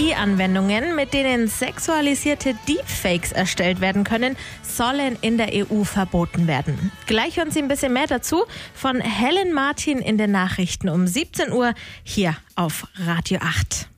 KI-Anwendungen, mit denen sexualisierte Deepfakes erstellt werden können, sollen in der EU verboten werden. Gleich hören Sie ein bisschen mehr dazu von Helen Martin in den Nachrichten um 17 Uhr hier auf Radio 8.